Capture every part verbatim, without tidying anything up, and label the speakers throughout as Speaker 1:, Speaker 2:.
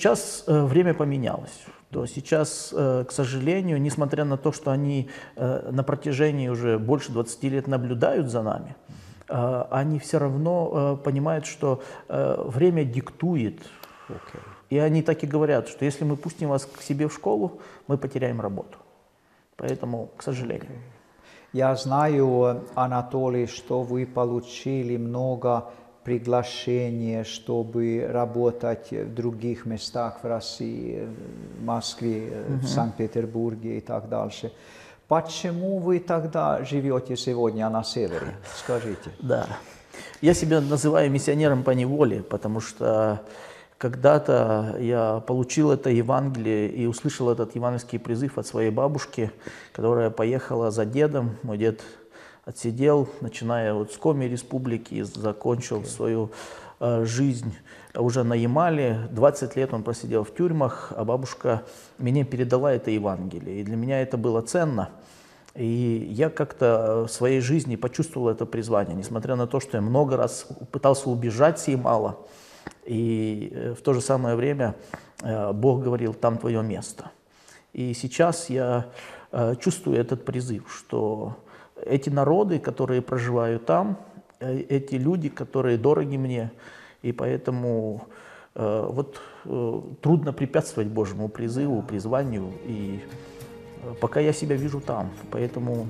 Speaker 1: сейчас э, время поменялось. То сейчас, э, к сожалению, несмотря на то, что они э, на протяжении уже больше двадцати лет наблюдают за нами, э, они все равно э, понимают, что э, время диктует.
Speaker 2: Okay.
Speaker 1: И они так и говорят, что если мы пустим вас к себе в школу, мы потеряем работу. Поэтому, к сожалению.
Speaker 2: Okay. Я знаю, Анатолий, что вы получили много приглашений, чтобы работать в других местах в России, в Москве, mm-hmm. в Санкт-Петербурге и так дальше. Почему вы тогда живете сегодня на севере? Скажите.
Speaker 1: Да. Я себя называю миссионером по неволе, потому что когда-то я получил это Евангелие и услышал этот евангельский призыв от своей бабушки, которая поехала за дедом. Мой дед отсидел, начиная вот с Коми республики, закончил okay. свою э, жизнь уже на Ямале. двадцать лет он просидел в тюрьмах, а бабушка мне передала это Евангелие. И для меня это было ценно. И я как-то в своей жизни почувствовал это призвание, несмотря на то, что я много раз пытался убежать с Ямала. И в то же самое время Бог говорил, там твое место. И сейчас я чувствую этот призыв, что эти народы, которые проживают там, эти люди, которые дороги мне, и поэтому вот трудно препятствовать Божьему призыву, призванию, и пока я себя вижу там, поэтому...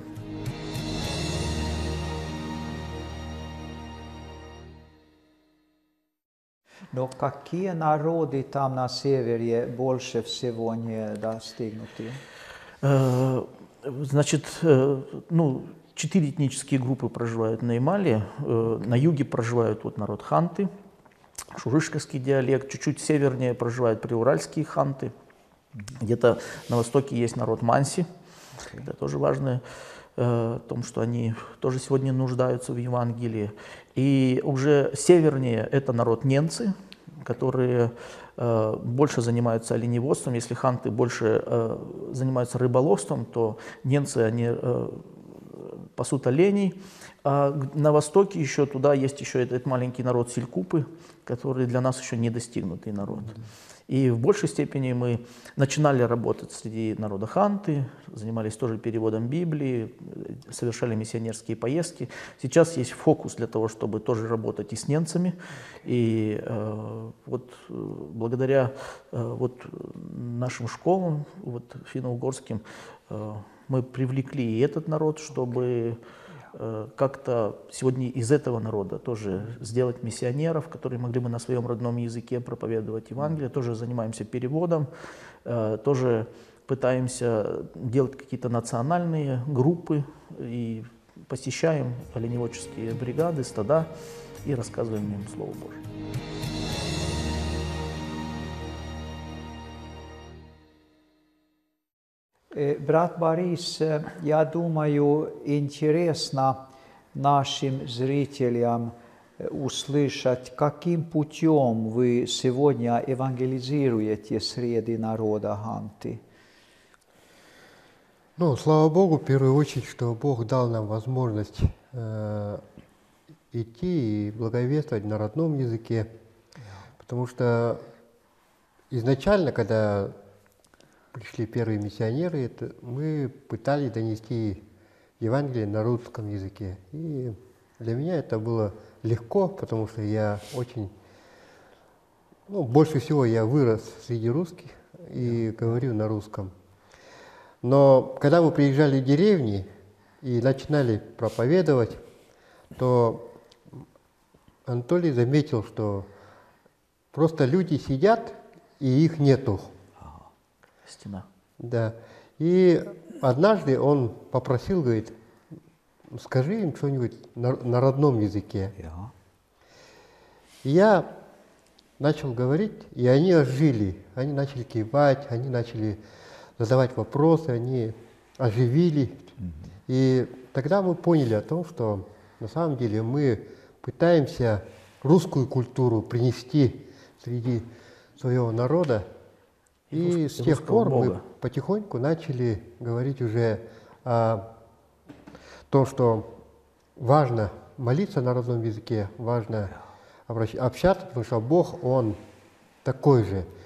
Speaker 2: Но какие народы там на севере больше всего не достигнуты?
Speaker 1: Значит, ну, четыре этнические группы проживают на Ямале. На юге проживают вот народ ханты, шурышковский диалект. Чуть-чуть севернее проживают приуральские ханты. Где-то на востоке есть народ манси. Okay. Это тоже важно. В том, что они тоже сегодня нуждаются в Евангелии. И уже севернее это народ ненцы, которые э, больше занимаются оленеводством. Если ханты больше э, занимаются рыболовством, то ненцы они э, пасут оленей. А на востоке еще туда есть еще этот маленький народ селькупы, который для нас еще не достигнутый народ. И в большей степени мы начинали работать среди народа ханты, занимались тоже переводом Библии, совершали миссионерские поездки. Сейчас есть фокус для того, чтобы тоже работать и с ненцами. И э, вот благодаря э, вот нашим школам, вот финно-угорским, э, мы привлекли и этот народ, чтобы как-то сегодня из этого народа тоже сделать миссионеров, которые могли бы на своем родном языке проповедовать Евангелие. Тоже занимаемся переводом, тоже пытаемся делать какие-то национальные группы и посещаем оленеводческие бригады, стада и рассказываем им Слово Божие.
Speaker 2: Брат Борис, я думаю, интересно нашим зрителям услышать, каким путем вы сегодня евангелизируете среди народа ханты.
Speaker 3: Ну, слава Богу, в первую очередь, что Бог дал нам возможность э, идти и благовествовать на родном языке, потому что изначально, когда пришли первые миссионеры, это мы пытались донести Евангелие на русском языке. И для меня это было легко, потому что я очень, ну, больше всего я вырос среди русских и yeah. говорю на русском. Но когда мы приезжали в деревни и начинали проповедовать, то Анатолий заметил, что просто люди сидят, и их нету.
Speaker 1: Стена.
Speaker 3: Да. И однажды он попросил, говорит, скажи им что-нибудь на, на родном языке.
Speaker 2: Yeah.
Speaker 3: И я начал говорить, и они ожили. Они начали кивать, они начали задавать вопросы, они оживили. Mm-hmm. И тогда мы поняли о том, что на самом деле мы пытаемся русскую культуру принести среди своего народа. И, и с тех пор Бога. Мы потихоньку начали говорить уже о том, что важно молиться на родном языке, важно общаться, потому что Бог, Он такой же.